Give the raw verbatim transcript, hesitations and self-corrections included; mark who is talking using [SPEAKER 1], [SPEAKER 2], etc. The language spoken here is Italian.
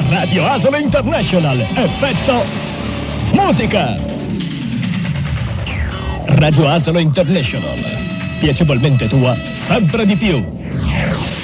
[SPEAKER 1] Radio Asolo International, effetto musica. Radio Asolo International, piacevolmente tua, sempre di più.